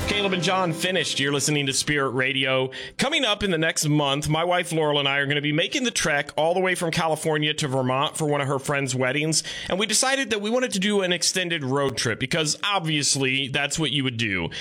Caleb and John finished. You're listening to Spirit Radio. Coming up in the next month, my wife Laurel and I are going to be making the trek all the way from California to Vermont for one of her friends' weddings. And we decided that we wanted to do an extended road trip because obviously that's what you would do.